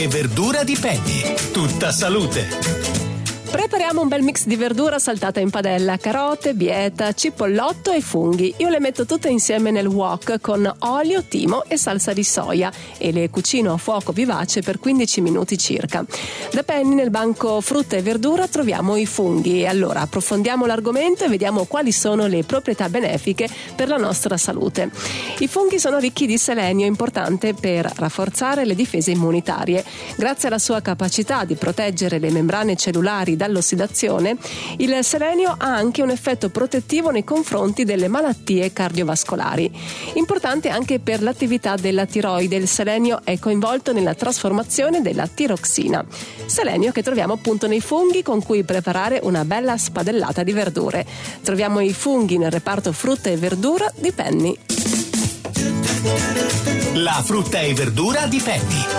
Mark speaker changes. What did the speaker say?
Speaker 1: E verdura di Penny. Tutta salute.
Speaker 2: Prepariamo un bel mix di verdura saltata in padella: carote, bieta, cipollotto e funghi. Io le metto tutte insieme nel wok con olio, timo e salsa di soia e le cucino a fuoco vivace per 15 minuti circa. Da Penny, nel banco frutta e verdura, troviamo i funghi. Allora approfondiamo l'argomento e vediamo quali sono le proprietà benefiche per la nostra salute. I funghi sono ricchi di selenio, importante per rafforzare le difese immunitarie. Grazie alla sua capacità di proteggere le membrane cellulari dall'ossidazione, il selenio ha anche un effetto protettivo nei confronti delle malattie cardiovascolari. Importante anche per l'attività della tiroide, il selenio è coinvolto nella trasformazione della tiroxina. Selenio che troviamo appunto nei funghi, con cui preparare una bella spadellata di verdure. Troviamo i funghi nel reparto frutta e verdura di Penny.
Speaker 1: La frutta e verdura di Penny.